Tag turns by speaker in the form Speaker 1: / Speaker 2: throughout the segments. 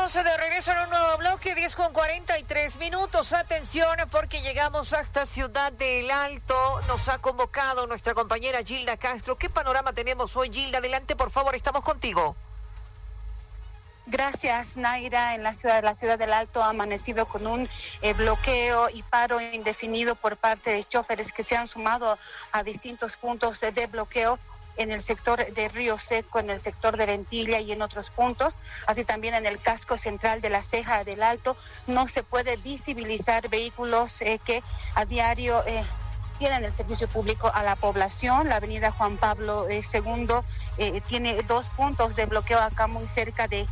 Speaker 1: Estamos de regreso en un nuevo bloque, 10:43. Atención, porque llegamos hasta Ciudad del Alto. Nos ha convocado nuestra compañera Gilda Castro. ¿Qué panorama tenemos hoy, Gilda? Adelante, por favor, estamos contigo.
Speaker 2: Gracias, Naira. En la ciudad del Alto ha amanecido con un bloqueo y paro indefinido por parte de choferes que se han sumado a distintos puntos de bloqueo en el sector de Río Seco, en el sector de Ventilla y en otros puntos, así también en el casco central de la Ceja del Alto. No se puede visibilizar vehículos que a diario tienen el servicio público a la población. La avenida Juan Pablo II tiene 2 puntos de bloqueo acá muy cerca del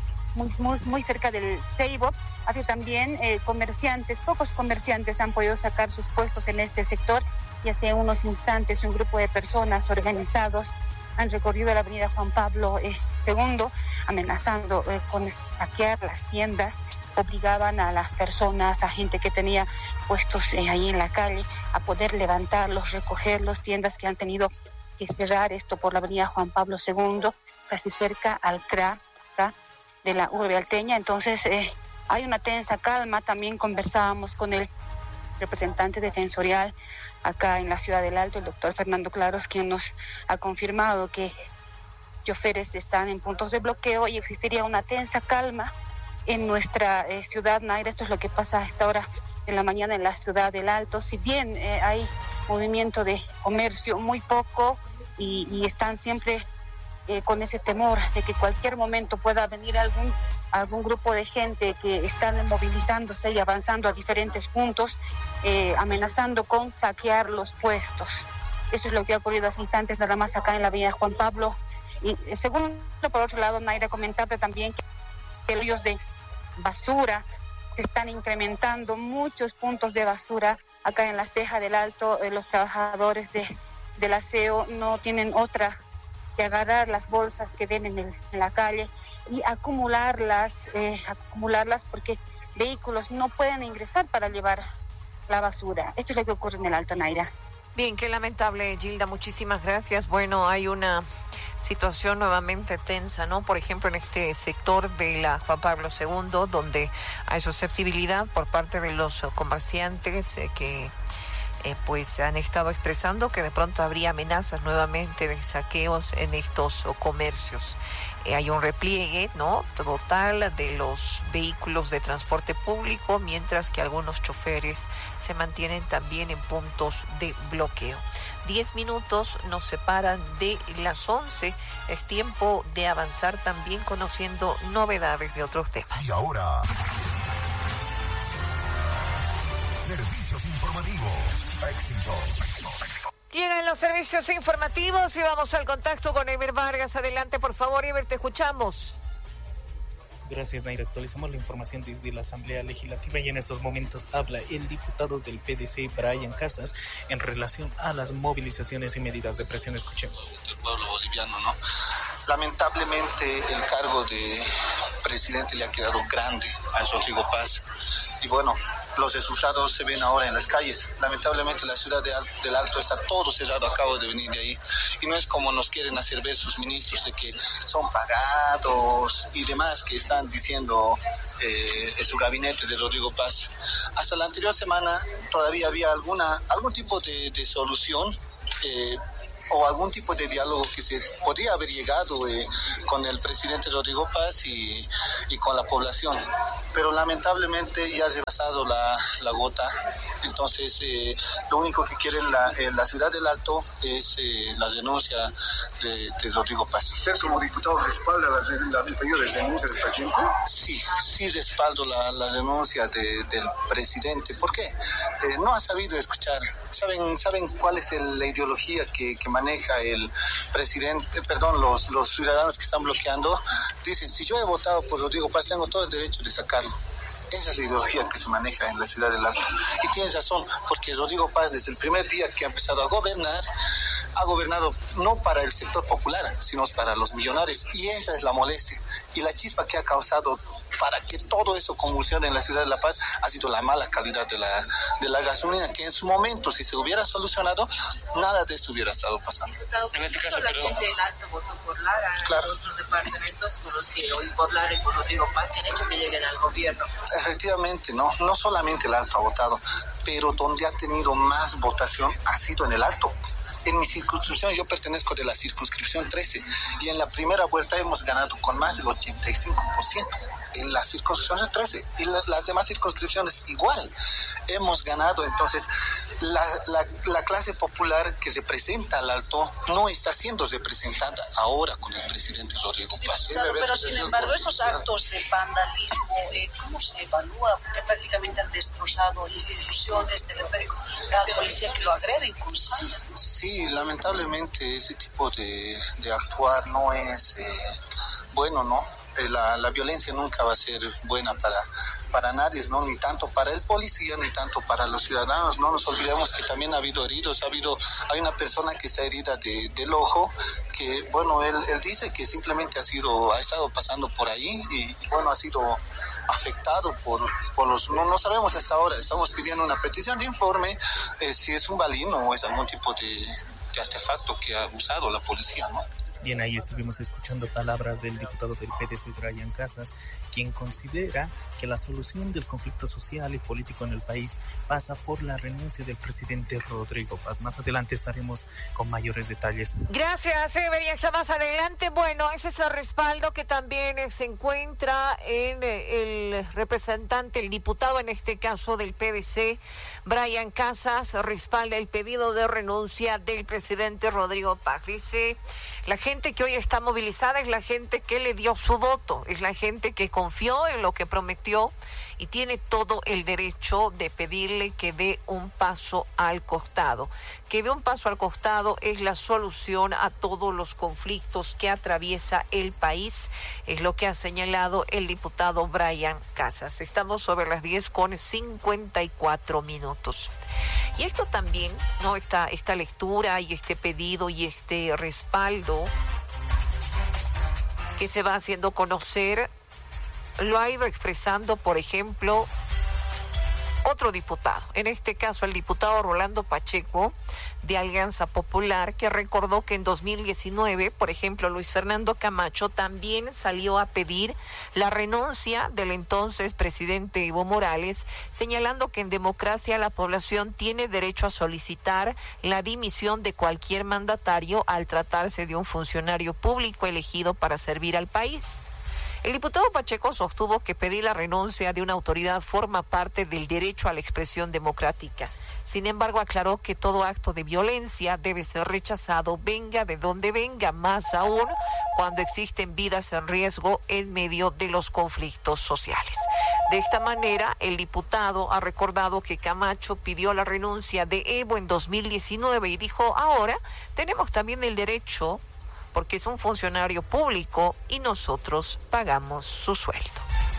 Speaker 2: Seibo. Así también pocos comerciantes han podido sacar sus puestos en este sector, y hace unos instantes un grupo de personas organizados han recorrido la avenida Juan Pablo II, amenazando con saquear las tiendas. Obligaban a las personas, a gente que tenía puestos ahí en la calle, a poder levantarlos, recogerlos, tiendas que han tenido que cerrar, esto por la avenida Juan Pablo II, casi cerca al CRA de la urbe alteña. Entonces hay una tensa calma. También conversábamos con el representante defensorial acá en la Ciudad del Alto, el doctor Fernando Claros, quien nos ha confirmado que choferes están en puntos de bloqueo y existiría una tensa calma en nuestra ciudad, Naira. Esto es lo que pasa a esta hora de la mañana en la Ciudad del Alto. Si bien hay movimiento de comercio, muy poco, y están siempre con ese temor de que cualquier momento pueda venir algún grupo de gente que están movilizándose y avanzando a diferentes puntos, amenazando con saquear los puestos. Eso es lo que ha ocurrido hace instantes nada más acá en la avenida Juan Pablo. Y segundo, por otro lado, Naira, comentarte también que los de basura se están incrementando, muchos puntos de basura acá en la Ceja del Alto. Los trabajadores del aseo no tienen otra que agarrar las bolsas que ven en la calle y acumularlas porque vehículos no pueden ingresar para llevar la basura. Esto es lo que ocurre en el Alto, Naira.
Speaker 1: Bien, qué lamentable, Gilda, muchísimas gracias. Bueno, hay una situación nuevamente tensa, ¿no? Por ejemplo, en este sector de la Juan Pablo II, donde hay susceptibilidad por parte de los comerciantes que pues han estado expresando que de pronto habría amenazas nuevamente de saqueos en estos comercios. Hay un repliegue, ¿no?, total de los vehículos de transporte público, mientras que algunos choferes se mantienen también en puntos de bloqueo. 10 minutos nos separan de las 11. Es tiempo de avanzar también conociendo novedades de otros temas.
Speaker 3: Y ahora, servicios informativos. Éxito.
Speaker 1: Llegan los servicios informativos y vamos al contacto con Eber Vargas. Adelante, por favor, Eber, te escuchamos.
Speaker 4: Gracias, Naira. Actualizamos la información desde la Asamblea Legislativa y en estos momentos habla el diputado del PDC, Brian Casas, en relación a las movilizaciones y medidas de presión. Escuchemos.
Speaker 5: El pueblo boliviano, ¿no? Lamentablemente el cargo de presidente le ha quedado grande a Rodrigo Paz y bueno, los resultados se ven ahora en las calles. Lamentablemente la ciudad del Alto está todo cerrado, acabo de venir de ahí, y no es como nos quieren hacer ver sus ministros de que son pagados y demás que están diciendo en su gabinete de Rodrigo Paz. Hasta la anterior semana todavía había algún tipo de solución o algún tipo de diálogo que se podría haber llegado con el presidente Rodrigo Paz y con la población, pero lamentablemente ya ha rebasado la gota. Entonces lo único que quiere la ciudad del Alto es la renuncia de Rodrigo Paz.
Speaker 6: ¿Usted como diputado respalda el pedido de renuncia del presidente?
Speaker 5: Sí respaldo la renuncia del presidente. ¿Por qué? No ha sabido escuchar. ¿Saben cuál es la ideología que maneja el presidente, los ciudadanos que están bloqueando? Dicen, si yo he votado por Rodrigo Paz, tengo todo el derecho de sacarlo. Esa es la ideología que se maneja en la ciudad del Alto. Y tienes razón, porque Rodrigo Paz, desde el primer día que ha empezado a gobernar, ha gobernado no para el sector popular, sino para los millonarios. Y esa es la molestia. Y la chispa que ha causado para que todo eso convulsione en la ciudad de La Paz ha sido la mala calidad de la gasolina, que en su momento, si se hubiera solucionado, nada de esto hubiera estado pasando.
Speaker 7: En este caso, la gente del Alto votó por Lara,
Speaker 5: claro.
Speaker 7: Los otros departamentos con los que hoy por Lara y por Rodrigo Paz han hecho que lleguen al gobierno.
Speaker 5: Efectivamente, no solamente el Alto ha votado, pero donde ha tenido más votación ha sido en el Alto. En mi circunscripción, yo pertenezco de la circunscripción 13, y en la primera vuelta hemos ganado con más del 85%. En la circunscripción 13 y las demás circunscripciones igual hemos ganado. Entonces la clase popular que representa al Alto no está siendo representada ahora con el presidente Rodrigo Paz.
Speaker 8: Claro, pero sin embargo estos actos de vandalismo, ¿cómo se evalúa? Porque prácticamente han destrozado instituciones, teleférico, la policía que lo agrede con sangre.
Speaker 5: Sí, lamentablemente ese tipo de actuar no es bueno, ¿no? La violencia nunca va a ser buena para nadie, ¿no? Ni tanto para el policía, ni tanto para los ciudadanos. No nos olvidemos que también ha habido heridos, hay una persona que está herida del ojo, que, bueno, él dice que simplemente ha estado pasando por ahí y bueno, ha sido afectado por los... No sabemos hasta ahora, estamos pidiendo una petición de informe si es un balino o es algún tipo de artefacto que ha usado la policía, ¿no?
Speaker 4: Bien, ahí estuvimos escuchando palabras del diputado del PDC, Brian Casas, quien considera que la solución del conflicto social y político en el país pasa por la renuncia del presidente Rodrigo Paz. Más adelante estaremos con mayores detalles.
Speaker 1: Gracias, Ever, hasta más adelante. Bueno, ese es el respaldo que también se encuentra en el representante, el diputado en este caso del PDC, Brian Casas, respalda el pedido de renuncia del presidente Rodrigo Paz. Dice, la gente que hoy está movilizada es la gente que le dio su voto, es la gente que confió en lo que prometió y tiene todo el derecho de pedirle que dé un paso al costado. Que dé un paso al costado es la solución a todos los conflictos que atraviesa el país, es lo que ha señalado el diputado Brian Casas. Estamos sobre las 10:54. Y esto también, ¿no? Esta lectura y este pedido y este respaldo que se va haciendo conocer, lo ha ido expresando, por ejemplo, otro diputado, en este caso el diputado Rolando Pacheco de Alianza Popular, que recordó que en 2019, por ejemplo, Luis Fernando Camacho también salió a pedir la renuncia del entonces presidente Evo Morales, señalando que en democracia la población tiene derecho a solicitar la dimisión de cualquier mandatario al tratarse de un funcionario público elegido para servir al país. El diputado Pacheco sostuvo que pedir la renuncia de una autoridad forma parte del derecho a la expresión democrática. Sin embargo, aclaró que todo acto de violencia debe ser rechazado, venga de donde venga, más aún cuando existen vidas en riesgo en medio de los conflictos sociales. De esta manera, el diputado ha recordado que Camacho pidió la renuncia de Evo en 2019 y dijo, ahora tenemos también el derecho, porque es un funcionario público y nosotros pagamos su sueldo.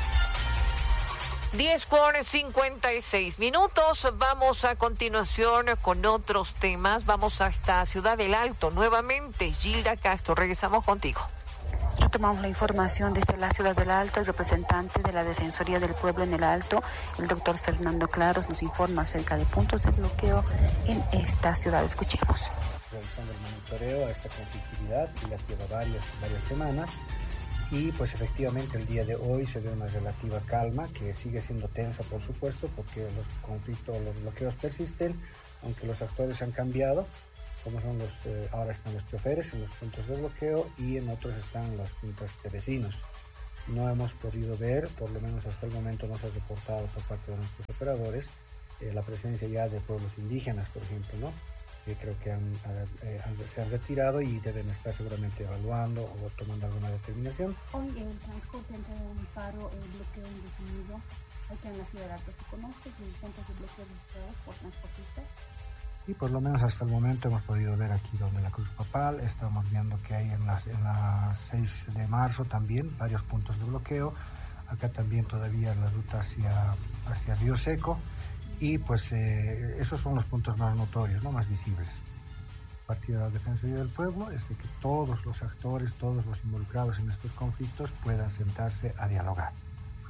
Speaker 1: 10:56. Vamos a continuación con otros temas. Vamos hasta Ciudad del Alto. Nuevamente, Gilda Castro, regresamos contigo.
Speaker 9: Retomamos la información desde la Ciudad del Alto. El representante de la Defensoría del Pueblo en el Alto, el doctor Fernando Claros, nos informa acerca de puntos de bloqueo en esta ciudad. Escuchemos.
Speaker 10: Realizando el monitoreo a esta conflictividad que ya lleva varias semanas, y pues efectivamente el día de hoy se ve una relativa calma, que sigue siendo tensa por supuesto porque los conflictos, los bloqueos persisten, aunque los actores han cambiado, como son ahora están los choferes en los puntos de bloqueo y en otros están las juntas de vecinos. No hemos podido ver, por lo menos hasta el momento no se ha reportado por parte de nuestros operadores, la presencia ya de pueblos indígenas, por ejemplo, ¿no? Que creo que se han retirado y deben estar seguramente evaluando o tomando alguna determinación.
Speaker 9: Hoy en el transcurso entre un paro, el bloqueo indefinido, aquí en la Ciudad del Alto, ¿se conoce los puntos de bloqueo registrados por transportistas?
Speaker 10: Y por lo menos hasta el momento hemos podido ver aquí donde la Cruz Papal, estamos viendo que hay en la 6 de marzo también varios puntos de bloqueo, acá también todavía la ruta hacia Río Seco. Y pues esos son los puntos más notorios, ¿no? Más visibles. Partido de la Defensoría del Pueblo es de que todos los actores, todos los involucrados en estos conflictos puedan sentarse a dialogar, ¿no?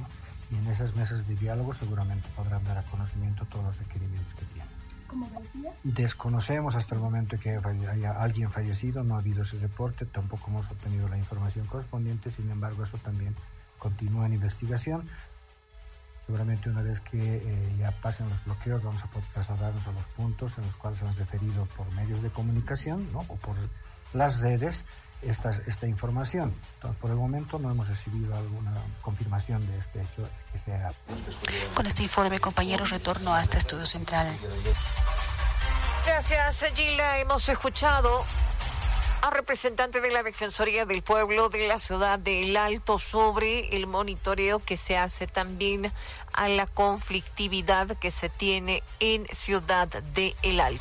Speaker 10: y en esas mesas de diálogo seguramente podrán dar a conocimiento todos los requerimientos que tienen.
Speaker 11: ¿Cómo decía?
Speaker 10: Desconocemos hasta el momento que haya alguien fallecido, no ha habido ese reporte, tampoco hemos obtenido la información correspondiente, sin embargo eso también continúa en investigación. Seguramente una vez que ya pasen los bloqueos vamos a poder trasladarnos a los puntos en los cuales se han referido por medios de comunicación, ¿no? O por las redes esta información. Entonces, por el momento no hemos recibido alguna confirmación de este hecho que sea.
Speaker 9: Con este informe, compañeros, retorno a este estudio central.
Speaker 1: Gracias, Gilda. Hemos escuchado a representante de la Defensoría del Pueblo de la ciudad de El Alto sobre el monitoreo que se hace también a la conflictividad que se tiene en Ciudad de El Alto.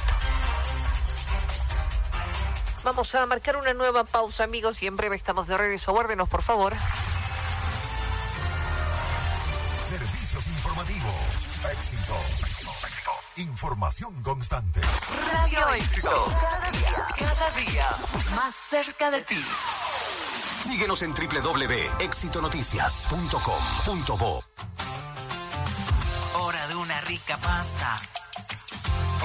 Speaker 1: Vamos a marcar una nueva pausa, amigos, y en breve estamos de regreso. Aguárdenos, por favor.
Speaker 3: Servicios informativos. Éxito. Información constante.
Speaker 12: Radio Éxito. Cada día más cerca de ti.
Speaker 13: Síguenos en www.exitonoticias.com.bo.
Speaker 12: Hora de una rica pasta.